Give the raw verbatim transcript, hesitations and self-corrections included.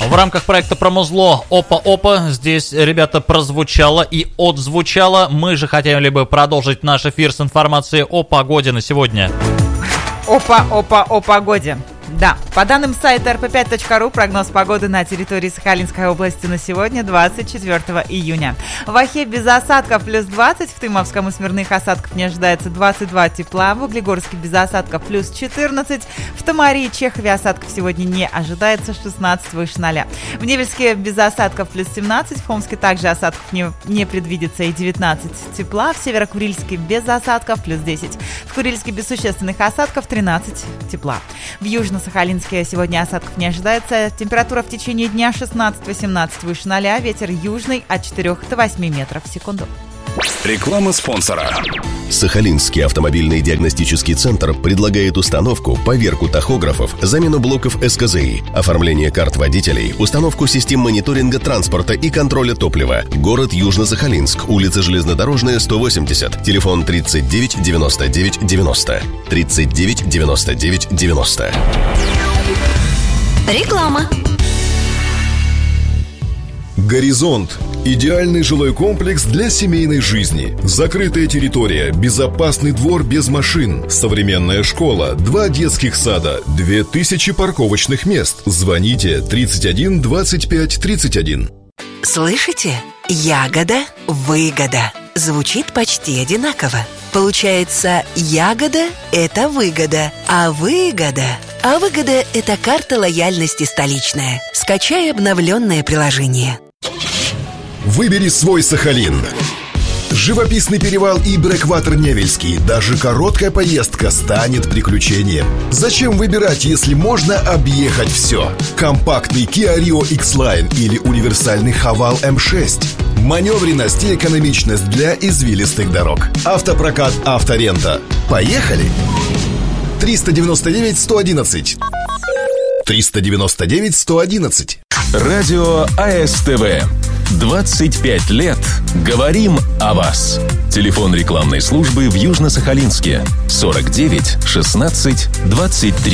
В рамках проекта «Промозло» опа-опа, здесь, ребята, прозвучало и отзвучало. Мы же хотели бы продолжить наш эфир с информацией о погоде на сегодня. Опа-опа о погоде. Да, по данным сайта эр пэ пять точка ру, прогноз погоды на территории Сахалинской области на сегодня, двадцать четвёртого июня. В Ахе без осадков плюс двадцать, в Тымовском и Смирных осадков не ожидается двадцать два тепла, в Углегорске без осадков плюс четырнадцать, в Тамаре и Чехове осадков сегодня не ожидается, шестнадцать выше ноля. В Невельске без осадков плюс семнадцать, в Хомске также осадков не, не предвидится и девятнадцать тепла, в Северо-Курильске без осадков плюс десять, в Курильске без существенных осадков тринадцать тепла. В Южно-Сахалинске сегодня осадков не ожидается. Температура в течение дня шестнадцать-восемнадцать выше ноля. Ветер южный от четырёх до восьми метров в секунду. Реклама спонсора. Сахалинский автомобильный диагностический центр предлагает установку, поверку тахографов, замену блоков эс ка зэ и, оформление карт водителей, установку систем мониторинга транспорта и контроля топлива. Город Южно-Сахалинск, улица Железнодорожная, сто восемьдесят, телефон тридцать девять девяносто девять девяносто, тридцать девять девяносто девять девяносто. Реклама. «Горизонт» – идеальный жилой комплекс для семейной жизни. Закрытая территория, безопасный двор без машин, современная школа, два детских сада, две тысячи парковочных мест. Звоните тридцать один двадцать пять тридцать один. Слышите? Ягода, выгода. Звучит почти одинаково. Получается, ягода – это выгода, а выгода… А выгода – это карта лояльности столичная. Скачай обновленное приложение. Выбери свой Сахалин. Живописный перевал и брэкватер Невельский. Даже короткая поездка станет приключением. Зачем выбирать, если можно объехать все? Компактный Kia Rio X-Line или универсальный Haval эм шесть. Маневренность и экономичность для извилистых дорог. Автопрокат «Авторента». Поехали! триста девяносто девять сто одиннадцать. триста девяносто девять сто одиннадцать. Радио а эс тэ вэ. двадцать пять лет. Говорим о вас. Телефон рекламной службы в Южно-Сахалинске. сорок девять шестнадцать двадцать три.